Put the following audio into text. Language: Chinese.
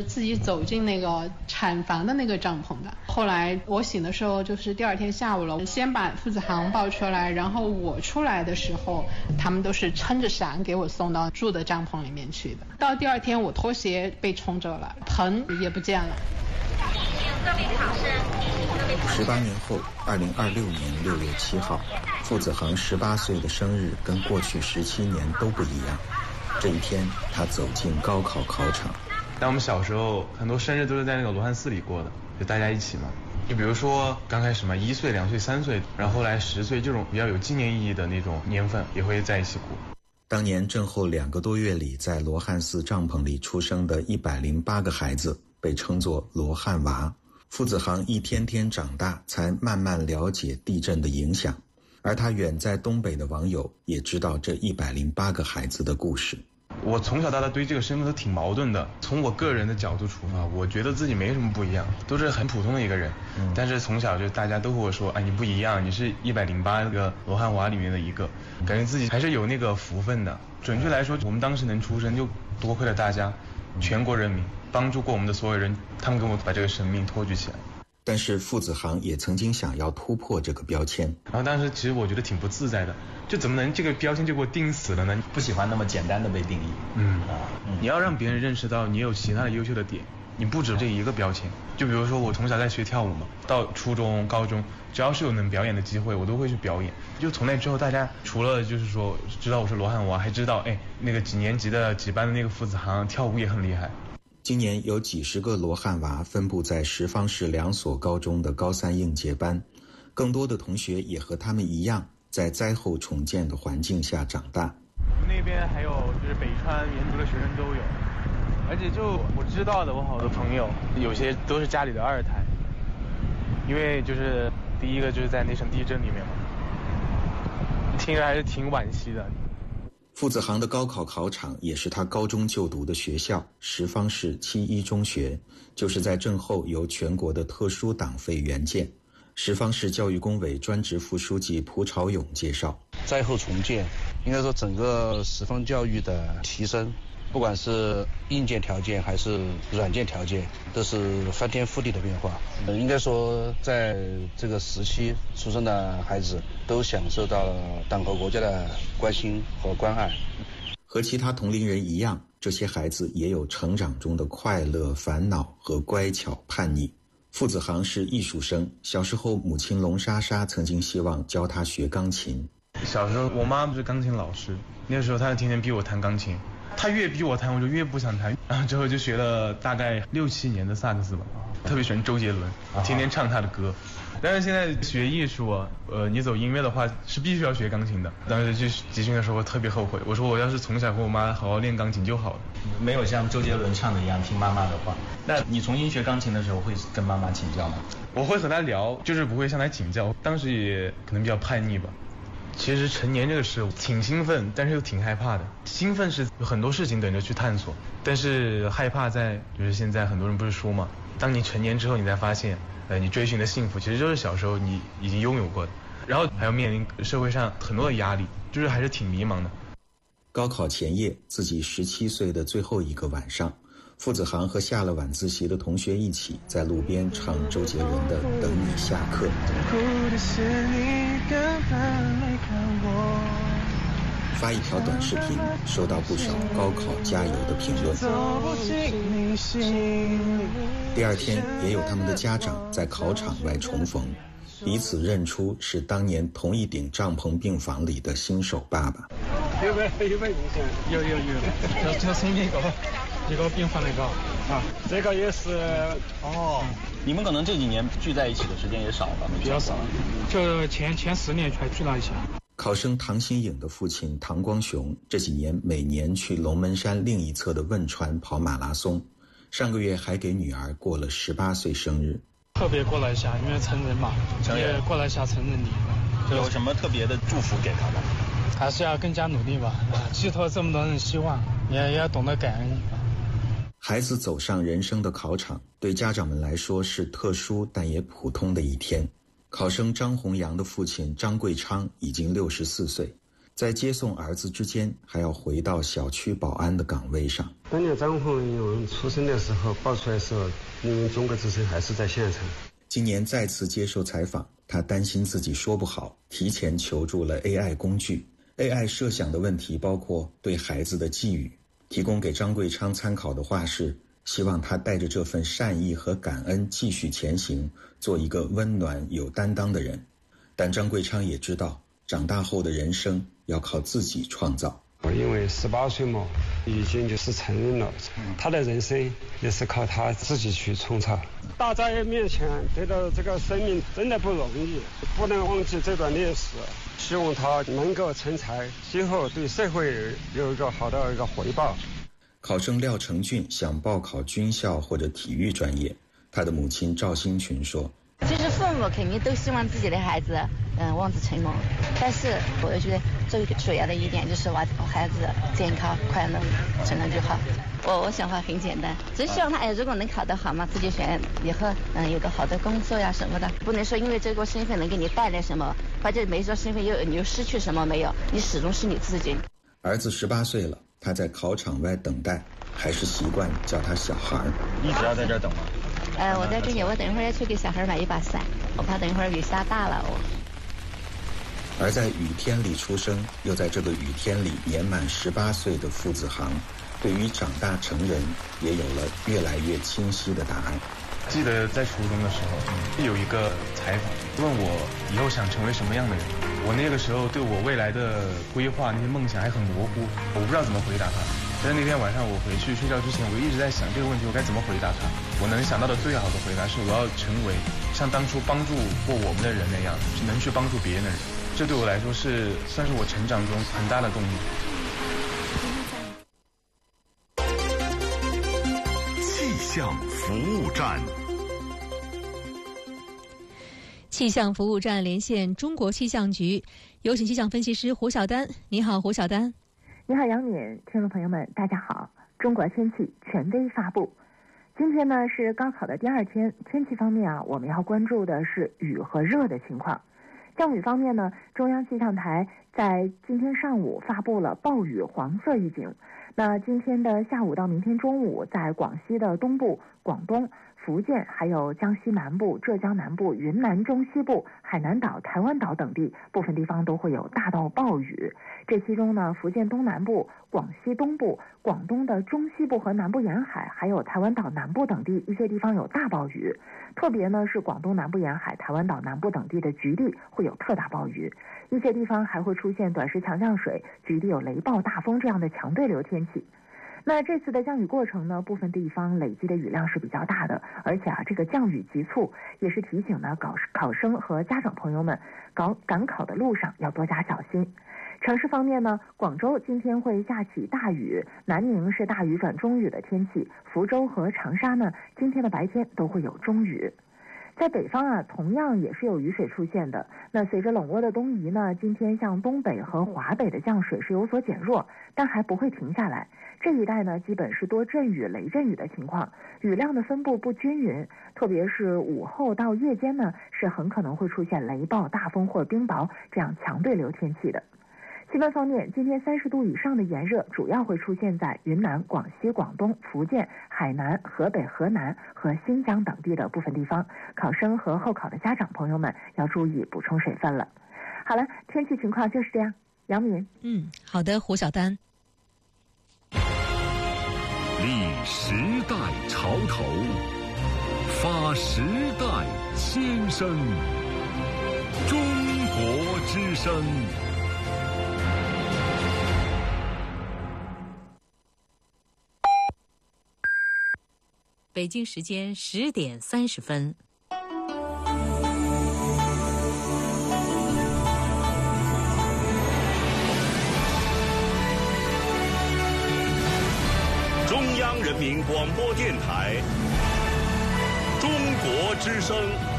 自己走进那个产房的那个帐篷的。后来我醒的时候就是第二天下午了，先把父子航抱出来，然后我出来的时候他们都是撑着伞给我送到住的帐篷里面去的。到第二天我拖鞋被冲走了，盆也不见了。 18年后，2026年6月7号，傅子恒18岁的生日跟过去17年都不一样。这一天，他走进高考考场。 但我们小时候很多生日都是在那个罗汉寺里过的，就大家一起嘛。就比如说刚开始嘛，1岁、2岁、3岁，然后后来10岁，这种比较有纪念意义的那种年份也会在一起过。 当年震后2个多月里，在罗汉寺帐篷里出生的108个孩子，被称作罗汉娃。傅子航一天天长大，才慢慢了解地震的影响，而他远在东北的网友也知道这108个孩子的故事。 我从小到大对这个身份都挺矛盾的，从我个人的角度出发，我觉得自己没什么不一样，都是很普通的一个人。但是从小就大家都和我说，哎，你不一样，你是108个罗汉娃里面的一个，感觉自己还是有那个福分的。准确来说，我们当时能出生就多亏了大家，全国人民帮助过我们的所有人，他们给我把这个生命托举起来。 但是傅子航也曾经想要突破这个标签， 然后当时其实我觉得挺不自在的，就怎么能这个标签就给我定死了呢？ 不喜欢那么简单的被定义。 你要让别人认识到你有其他的优秀的点，你不止这一个标签。就比如说我从小在学跳舞嘛，到初中、高中，只要是有能表演的机会，我都会去表演。就从那之后，大家除了就是说知道我是罗汉娃，还知道那个几年级的几班的那个傅子航跳舞也很厉害。 今年有几十个罗汉娃分布在十方市2所高中的高3应届班，更多的同学也和他们一样，在灾后重建的环境下长大。 我们那边还有就是北川原族的学生都有，而且就我知道的，我好多朋友有些都是家里的2胎，因为就是第一个就是在那场地震里面嘛，听着还是挺惋惜的。 傅子航的高考考场也是他高中就读的学校十方市71中学，就是在震后由全国的特殊党费援建。十方市教育工委专职副书记蒲朝勇介绍， 灾后重建应该说整个十方教育的提升，不管是硬件条件还是软件条件，都是翻天覆地的变化。应该说在这个时期出生的孩子都享受到了党和国家的关心和关爱。 和其他同龄人一样，这些孩子也有成长中的快乐、烦恼和乖巧叛逆。傅子航是艺术生，小时候母亲龙莎莎曾经希望教他学钢琴。 小时候我妈不是钢琴老师，那个时候她就天天逼我弹钢琴，她越逼我弹我就越不想弹，然后之后就学了大概6、7年的萨克斯吧，特别喜欢周杰伦，天天唱他的歌。但是现在学艺术你走音乐的话是必须要学钢琴的。当时去集训的时候我特别后悔，我说我要是从小和我妈好好练钢琴就好了， 没有像周杰伦唱的一样听妈妈的话。那你重新学钢琴的时候会跟妈妈请教吗？ 我会和她聊，就是不会向她请教。当时也可能比较叛逆吧。其实成年这个事挺兴奋，但是又挺害怕的。兴奋是有很多事情等着去探索，但是害怕在就是现在很多人不是说嘛，当你成年之后你才发现你追寻的幸福其实就是小时候你已经拥有过的，然后还要面临社会上很多的压力，就是还是挺迷茫的。 高考前夜，自己17岁的最后一个晚上，傅子航和下了晚自习的同学一起在路边唱周杰伦的《等你下课》。发一条短视频，收到不少高考加油的评论。第二天，也有他们的家长在考场外重逢，彼此认出是当年同一顶帐篷病房里的新手爸爸。 有就从一个病房那个啊，这个也是你们可能这几年聚在一起的时间也少了， 比较少，就前4年还聚到一起。 考生唐新颖的父亲唐光雄这几年每年去龙门山另一侧的汶川跑马拉松，上个月还给女儿过了18岁生日。 特别过来一下，因为成人嘛，也过来一下成人礼。 有什么特别的祝福给他们？ 还是要更加努力吧，寄托这么多人希望，也要懂得感恩。 孩子走上人生的考场，对家长们来说是特殊但也普通的一天。考生张弘洋的父亲张贵昌已经64岁， 在接送儿子之间，还要回到小区保安的岗位上。 当年张红勇出生的时候，抱出来的时候，因为中国之声还是在现场。 今年再次接受采访，他担心自己说不好，提前求助了 AI 工具。AI 设想的问题包括对孩子的寄语，提供给张贵昌参考的话是，希望他带着这份善意和感恩继续前行，做一个温暖有担当的人。但张贵昌也知道，长大后的人生要靠自己创造。 因为18岁嘛，已经就是成人了，他的人生也是靠他自己去创造。大家面前得到这个生命真的不容易，不能忘记这段历史，希望他能够成才，今后对社会有一个好的一个回报。 考生廖成俊想报考军校或者体育专业，他的母亲赵新群说， 其实父母肯定都希望自己的孩子望子成龙，但是我觉得最主要的一点就是孩子健康快乐成龙就好。我想法很简单，只希望他如果能考得好嘛，自己选以后有个好的工作呀什么的，不能说因为这个身份能给你带来什么，或者没说身份你又失去什么没有，你始终是你自己。 儿子18岁了，他在考场外等待，还是习惯叫他小孩。 一直要在这儿等吗？ 我在这里，我等一会儿要去给小孩买一把伞，我怕等一会儿雨下大了。 而在雨天里出生，又在这个雨天里年满18岁的傅子航，对于长大成人也有了越来越清晰的答案。 记得在初中的时候，有一个采访问我以后想成为什么样的人，我那个时候对我未来的规划那些梦想还很模糊，我不知道怎么回答他。但是那天晚上我回去睡觉之前，我一直在想这个问题我该怎么回答他。我能想到的最好的回答是，我要成为像当初帮助过我们的人那样，是能去帮助别人的人。这对我来说算是我成长中很大的动力。 气象服务站， 气象服务站连线中国气象局，有请气象分析师胡晓丹。你好，胡晓丹。 你好，杨敏，听众朋友们，大家好。中国天气权威发布。今天呢是高考的第2天，天气方面我们要关注的是雨和热的情况。降雨方面呢，中央气象台在今天上午发布了暴雨黄色预警。那今天的下午到明天中午，在广西的东部、广东、福建，还有江西南部、浙江南部、云南中西部、海南岛、台湾岛等地，部分地方都会有大到暴雨。这其中呢，福建东南部、广西东部、广东的中西部和南部沿海，还有台湾岛南部等地一些地方有大暴雨。特别呢是广东南部沿海、台湾岛南部等地的局地会有特大暴雨，一些地方还会出现短时强降水，局地有雷暴、大风这样的强对流天气。那这次的降雨过程呢，部分地方累积的雨量是比较大的，而且这个降雨急促，也是提醒呢考生和家长朋友们赶考的路上要多加小心。城市方面呢，广州今天会下起大雨，南宁是大雨转中雨的天气，福州和长沙呢，今天的白天都会有中雨。在北方同样也是有雨水出现的。那随着冷涡的东移呢，今天像东北和华北的降水是有所减弱，但还不会停下来。这一带呢，基本是多阵雨、雷阵雨的情况，雨量的分布不均匀，特别是午后到夜间呢，是很可能会出现雷暴、大风或冰雹这样强对流天气的。气温方面，今天30度以上的炎热主要会出现在云南、广西、广东、福建、海南、河北、河南和新疆等地的部分地方。考生和候考的家长朋友们要注意补充水分了。好了，天气情况就是这样。杨敏， 好的，胡晓丹。 立时代潮头，发时代先声，中国之声。 北京时间10点30分。 中央人民广播电台，中国之声。